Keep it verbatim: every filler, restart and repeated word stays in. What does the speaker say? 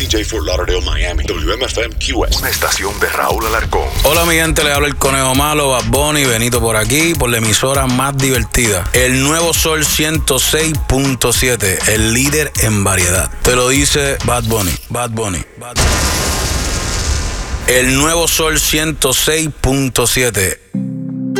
D J Fort Lauderdale, Miami. W M F M Q S. Una estación de Raúl Alarcón. Hola mi gente, le habla el Conejo Malo, Bad Bunny, Benito por aquí, por la emisora más divertida. El Nuevo Sol ciento seis punto siete, el líder en variedad. Te lo dice Bad Bunny, Bad Bunny, Bad Bunny. El Nuevo Sol ciento seis punto siete.